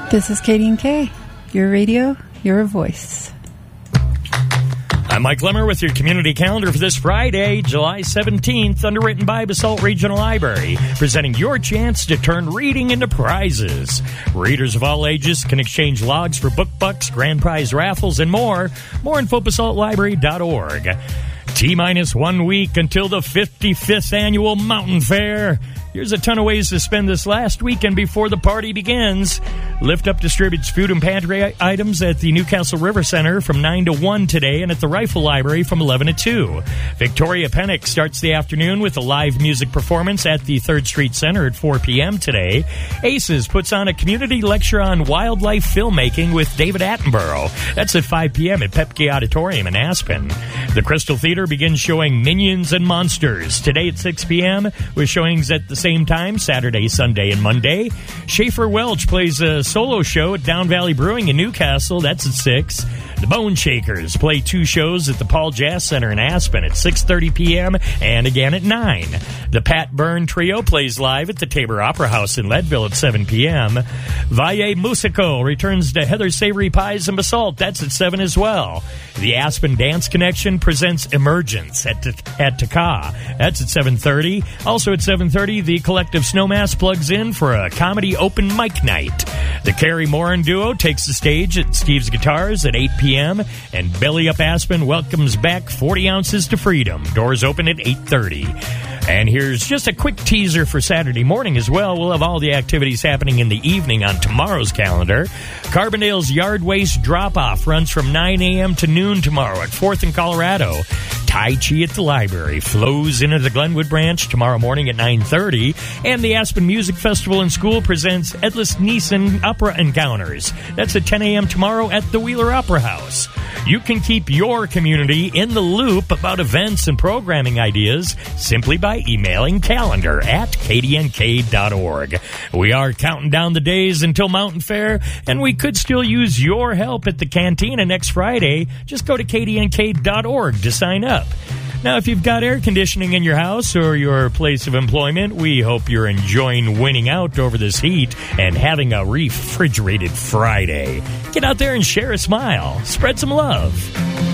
This is KDNK, your radio, your voice. I'm Mike Lemmer with your community calendar for this Friday, July 17th, underwritten by Basalt Regional Library, presenting your chance to turn reading into prizes. Readers of all ages can exchange logs for book bucks, grand prize raffles, and more. More info, basaltlibrary.org. T-minus 1 week until the 55th annual Mountain Fair. Here's a ton of ways to spend this last weekend before the party begins. Lift Up distributes food and pantry items at the Newcastle River Center from 9 to 1 today and at the Rifle Library from 11 to 2. Victoria Pennock starts the afternoon with a live music performance at the 3rd Street Center at 4 p.m. today. Aces puts on a community lecture on wildlife filmmaking with David Attenborough. That's at 5 p.m. at Pepke Auditorium in Aspen. The Crystal Theater begins showing Minions and Monsters today at 6 p.m. with showings at the same time, Saturday, Sunday, and Monday. Schaefer Welch plays a solo show at Down Valley Brewing in Newcastle. That's at 6. The Bone Shakers play 2 shows at the Paul Jazz Center in Aspen at 6:30 p.m. and again at 9. The Pat Byrne Trio plays live at the Tabor Opera House in Leadville at 7 p.m. Valle Musico returns to Heather's Savory Pies and Basalt. That's at 7 as well. The Aspen Dance Connection presents Emergence at Taka. That's at 7:30. Also at 7:30, the Collective Snowmass plugs in for a comedy open mic night. The Carrie Morin Duo takes the stage at Steve's Guitars at 8 p.m. and Belly Up Aspen welcomes back 40 Ounces to Freedom. Doors open at 8:30. And here's just a quick teaser for Saturday morning as well. We'll have all the activities happening in the evening on tomorrow's calendar. Carbondale's Yard Waste Drop-Off runs from 9 a.m. to noon tomorrow at 4th and Colorado. Tai Chi at the Library flows into the Glenwood branch tomorrow morning at 9:30. And the Aspen Music Festival and School presents Edlis Neeson Opera Encounters. That's at 10 a.m. tomorrow at the Wheeler Opera House. You can keep your community in the loop about events and programming ideas simply by emailing calendar@kdnk.org. We are counting down the days until Mountain Fair, and we could still use your help at the Cantina next Friday. Just go to kdnk.org to sign up. Now, if you've got air conditioning in your house or your place of employment, we hope you're enjoying winning out over this heat and having a refrigerated Friday. Get out there and share a smile. Spread some love.